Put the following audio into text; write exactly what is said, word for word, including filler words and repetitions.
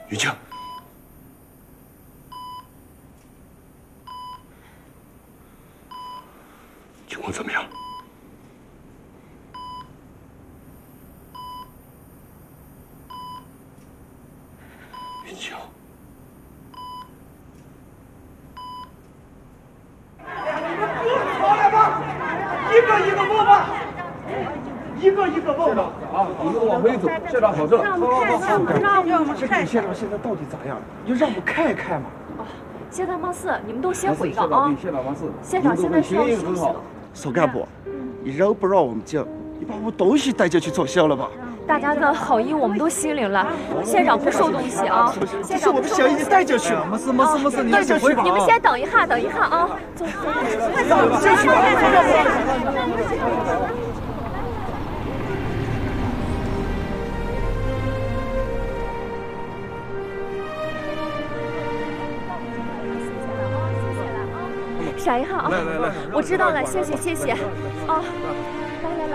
云清，情况怎么样？云清， 好来吧，一个一个问吧，一个一个问吧。 啊，一个往回走，现场好证。 让我们看看，让我们这个现场现在到底咋样？你让我们看一看嘛。 哦，现场貌似你们都先回吧啊。 现场貌似。 现场现在需要休息了。 宋干部，你人不让我们进，你把我们东西带进去就行了吧？ 大家的好意我们都心领了，县长不收东西啊！县长我们小姨带进去， 没事没事没事，你先回吧。 你们先等一下，等一下啊！走走，快走， 进去吧。 闪一下啊！ 来来来， 我知道了，谢谢谢谢。啊，来来来。